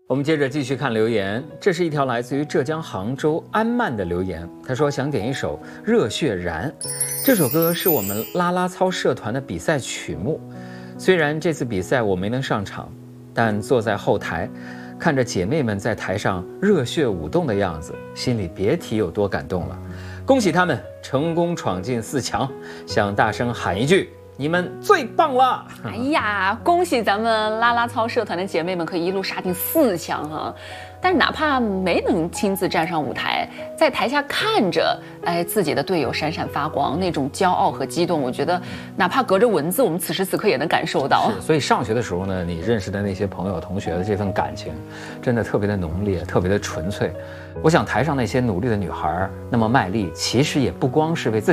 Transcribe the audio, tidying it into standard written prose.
我们接着继续看留言，这是一条来自于浙江杭州安曼的留言。他说想点一首《热血燃》，这首歌是我们啦啦操社团的比赛曲目。虽然这次比赛我没能上场，但坐在后台，看着姐妹们在台上热血舞动的样子，心里别提有多感动了。恭喜他们成功闯进4强，想大声喊一句：你们最棒了！ 哎呀，恭喜咱们啦啦操社团的姐妹们可以一路杀进4强啊！但是哪怕没能亲自站上舞台，在台下看着，自己的队友闪闪发光，那种骄傲和激动，我觉得哪怕隔着文字，我们此时此刻也能感受到。 所以上学的时候呢，你认识的那些朋友、同学的这份感情，真的特别的浓烈，特别的纯粹。我想台上那些努力的女孩那么卖力，其实也不光是为自己。